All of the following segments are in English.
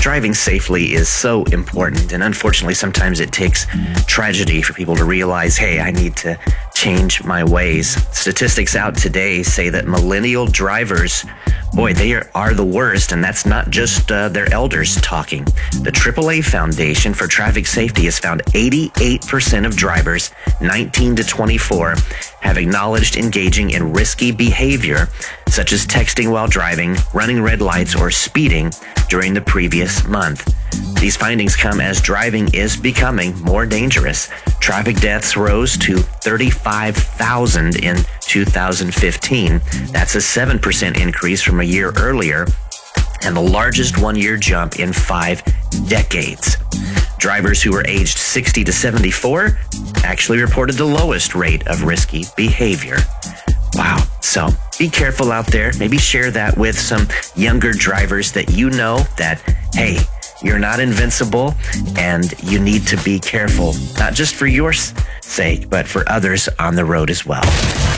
driving safely is so important, and unfortunately, sometimes it takes tragedy for people to realize, hey, I need to change my ways. Statistics out today say that millennial drivers, boy, they are the worst, and that's not just their elders talking. The AAA Foundation for Traffic Safety has found 88% of drivers 19 to 24 have acknowledged engaging in risky behavior, such as texting while driving, running red lights, or speeding during the previous month. These findings come as driving is becoming more dangerous. Traffic deaths rose to 35,000 in 2015. That's a 7% increase from a year earlier, and the largest one-year jump in 5 decades. Drivers who were aged 60 to 74 actually reported the lowest rate of risky behavior. Wow. So be careful out there. Maybe share that with some younger drivers that you know that, hey, you're not invincible and you need to be careful, not just for your sake, but for others on the road as well.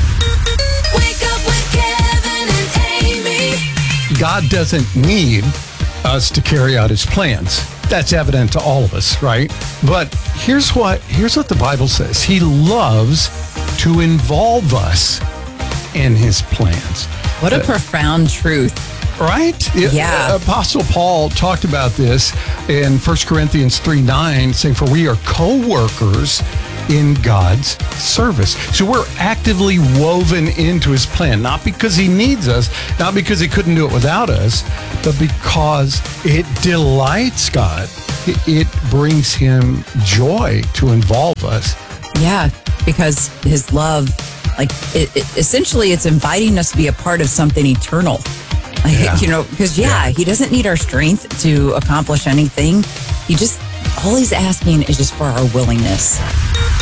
Wake up with Kevin and Amy. God doesn't need us to carry out his plans. That's evident to all of us, right? But here's what the Bible says. He loves to involve us in his plans. What a profound truth. Right? Yeah. Apostle Paul talked about this in 1 Corinthians 3:9, saying, for we are co-workers in God's service. So we're actively woven into his plan, not because he needs us, not because he couldn't do it without us, but because it delights God. It brings him joy to involve us. Yeah, because his love, essentially it's inviting us to be a part of something eternal. Because he doesn't need our strength to accomplish anything. All he's asking is just for our willingness.